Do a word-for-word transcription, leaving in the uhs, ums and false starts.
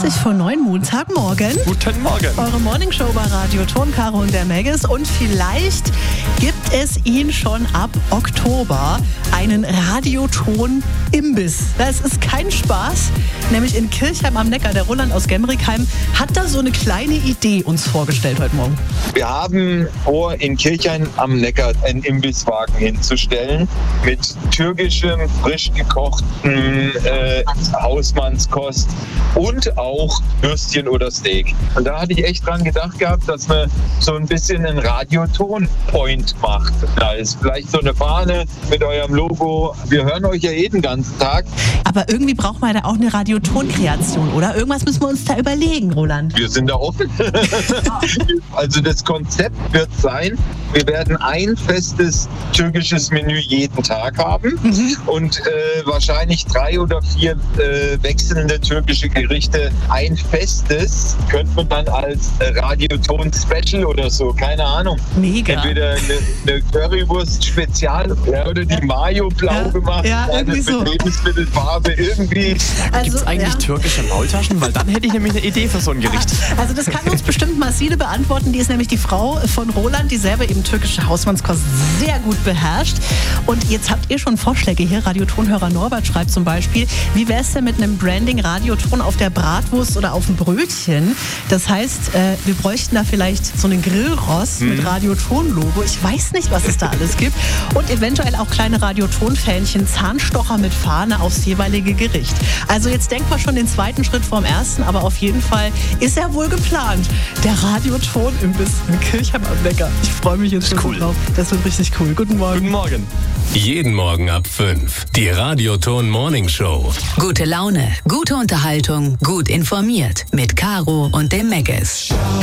zwanzig vor neun, Montagmorgen. Guten Morgen. Eure Morningshow bei Radio Ton, Caro und der Maggis. Und vielleicht gibt es ihn schon ab Oktober, einen Radioton-Imbiss. Das ist kein Spaß. Nämlich in Kirchheim am Neckar. Der Roland aus Gemrickheim hat da so eine kleine Idee uns vorgestellt heute Morgen. Wir haben vor, in Kirchheim am Neckar einen Imbisswagen hinzustellen mit türkischem, frisch gekochten äh, Hausmannskost und auch Würstchen oder Steak. Und da hatte ich echt dran gedacht gehabt, dass man so ein bisschen einen Radioton-Point macht. Da ist vielleicht so eine Fahne mit eurem Logo. Wir hören euch ja jeden ganzen Tag. Aber irgendwie braucht man da auch eine Radioton-Kreation, oder? Irgendwas müssen wir uns da überlegen, Roland. Wir sind da offen. Also das Konzept wird sein, wir werden ein festes türkisches Menü jeden Tag haben mhm. und äh, wahrscheinlich drei oder vier äh, wechselnde türkische Gerichte. Ein festes könnte man dann als äh, Radioton-Special oder so, keine Ahnung. Mega. Entweder eine, eine Currywurst-Spezial ja, oder die Mayo blau ja, gemacht, ja, irgendwie mit so. Lebensmittelfarbe irgendwie. Also, Gibt es eigentlich ja. türkische Maultaschen? Weil dann hätte ich nämlich eine Idee für so ein Gericht. Also das kann uns bestimmt Marcile beantworten. Die ist nämlich die Frau von Roland, die selber eben türkische Hausmannskost sehr gut beherrscht. Und jetzt habt ihr schon Vorschläge hier. Radiotonhörer Norbert schreibt zum Beispiel, wie wäre es denn mit einem Branding Radioton auf der Bratwurst oder auf dem Brötchen? Das heißt, äh, wir bräuchten da vielleicht so einen Grillrost hm. mit Radioton-Logo. Ich weiß nicht, was es da alles gibt. Und eventuell auch kleine Radioton-Fähnchen, Zahnstocher mit Fahne aufs jeweilige Gericht. Also jetzt denkt man schon den zweiten Schritt vorm ersten, aber auf jeden Fall ist er wohl geplant. Der Radioton-Imbiss in Kirchheim am Neckar. Ich freue mich jetzt schon cool. drauf. Das wird richtig cool. Guten Morgen. Guten Morgen. Jeden Morgen ab fünf. Die Radioton Morning Show. Gute Laune, gute Unterhaltung, gut informiert. Mit Caro und dem Maggis.